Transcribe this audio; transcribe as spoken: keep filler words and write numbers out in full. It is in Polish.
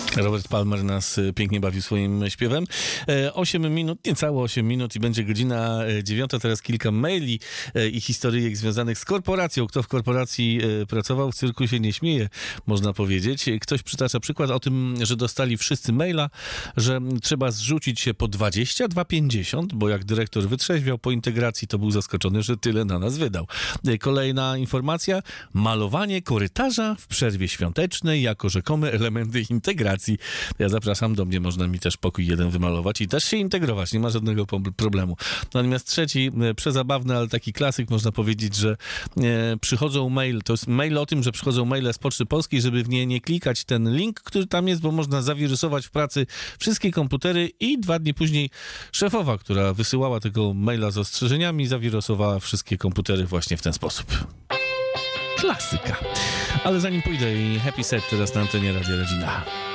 Robert Palmer nas pięknie bawił swoim śpiewem. osiem minut, niecałe osiem minut i będzie godzina dziewiąta. Teraz kilka maili i historyjek związanych z korporacją. Kto w korporacji pracował, w cyrku się nie śmieje, można powiedzieć. Ktoś przytacza przykład o tym, że dostali wszyscy maila, że trzeba zrzucić się po dwadzieścia dwa pięćdziesiąt, bo jak dyrektor wytrzeźwiał po integracji, to był zaskoczony, że tyle na nas wydał. Kolejna informacja. Malowanie korytarza w przerwie świątecznej jako rzekome elementy integracji. Ja zapraszam, do mnie można mi też pokój jeden wymalować i też się integrować, nie ma żadnego problemu. Natomiast trzeci, przezabawny, ale taki klasyk, można powiedzieć, że e, przychodzą mail, to jest mail o tym, że przychodzą maile z Poczty Polskiej, żeby w nie nie klikać ten link, który tam jest, bo można zawirusować w pracy wszystkie komputery i dwa dni później szefowa, która wysyłała tego maila z ostrzeżeniami, zawirusowała wszystkie komputery właśnie w ten sposób. Klasyka. Ale zanim pójdę i Happy Set teraz na antenie Radia Rodzina.